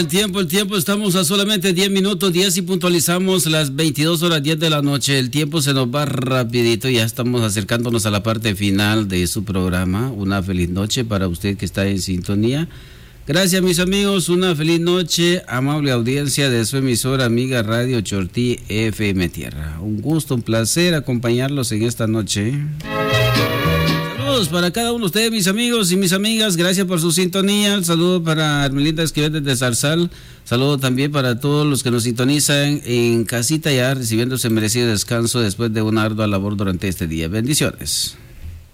El tiempo, estamos a solamente 10 minutos 10 y puntualizamos las 22 horas 10 de la noche. El tiempo se nos va rapidito, ya estamos acercándonos a la parte final de su programa. Una feliz noche para usted que está en sintonía. Gracias mis amigos, una feliz noche, amable audiencia de su emisora amiga Radio Chortí FM Tierra. Un gusto, un placer acompañarlos en esta noche. Saludos para cada uno de ustedes, mis amigos y mis amigas, gracias por su sintonía. Saludos para Hermelinda Esquivel desde Zarzal. Saludos también para todos los que nos sintonizan en casita ya recibiendo ese merecido descanso después de una ardua labor durante este día. Bendiciones.